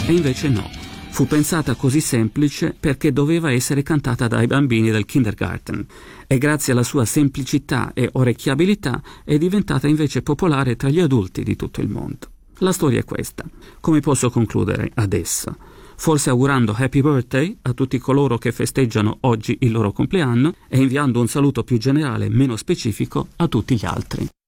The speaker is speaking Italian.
E invece no. Fu pensata così semplice perché doveva essere cantata dai bambini del kindergarten e grazie alla sua semplicità e orecchiabilità è diventata invece popolare tra gli adulti di tutto il mondo. La storia è questa. Come posso concludere adesso? Forse augurando happy birthday a tutti coloro che festeggiano oggi il loro compleanno e inviando un saluto più generale, meno specifico, a tutti gli altri.